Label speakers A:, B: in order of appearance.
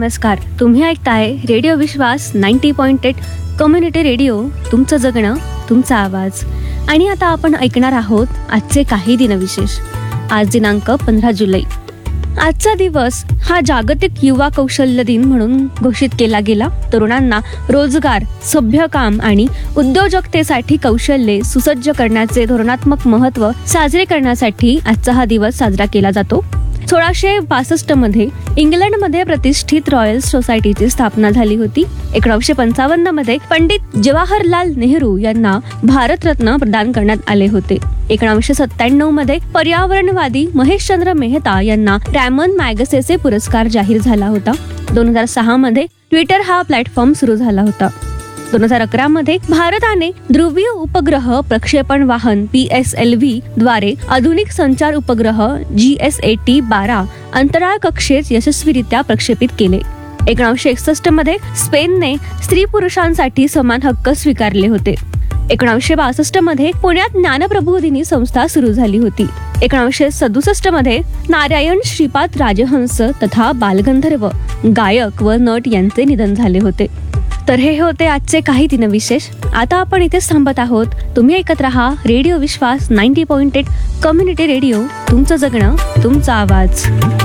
A: नमस्कार. तुम्ही ऐकताय रेडिओ विश्वास 90.8 कम्युनिटी रेडिओ. तुमचं जगणं, तुमचा आवाज. आणि आता आपण ऐकणार आहोत आजचे काही दिनविशेष. आज दिनांक 15 जुलै. आजचा दिवस हा जागतिक युवा कौशल्य दिन म्हणून घोषित केला गेला. तरुणांना रोजगार, सभ्य काम आणि उद्योजकतेसाठी कौशल्ये सुसज्ज करण्याचे धोरणात्मक महत्त्व साजरे करण्यासाठी आजचा हा दिवस साजरा केला जातो. 1662 मध्ये इंग्लंडमध्ये प्रतिष्ठित रॉयल सोसायटीची स्थापना झाली होती. 1955 मध्ये पंडित जवाहरलाल नेहरू यांना भारतरत्न प्रदान करण्यात आले होते. 1997 मध्ये पर्यावरणवादी महेशचंद्र मेहता यांना रॅमन मॅगसेसे पुरस्कार जाहीर झाला होता. 2006 मध्ये ट्विटर हा प्लॅटफॉर्म सुरू झाला होता. 2011 मध्ये भारताने ध्रुवीय उपग्रह प्रक्षेपण वाहन PSLV द्वारे आधुनिक संचार उपग्रह GSAT-12 अंतराळ कक्षेत यशस्वीरित्या प्रक्षेपित केले. 1961 मध्ये स्पेनने स्त्री पुरुषांसाठी समान हक्क स्वीकारले होते. 1962 मध्ये पुण्यात ज्ञानप्रबोधिनी संस्था सुरू झाली होती. 1967 मध्ये नारायण श्रीपाद राजहंस तथा बालगंधर्व गायक व नट यांचे निधन झाले होते. तर हे होते आजचे काही दिनविशेष. आता आपण इथेच थांबत आहोत. तुम्ही ऐकत रहा रेडिओ विश्वास 90.8 कम्युनिटी रेडिओ. तुमचं जगणं, तुमचा आवाज.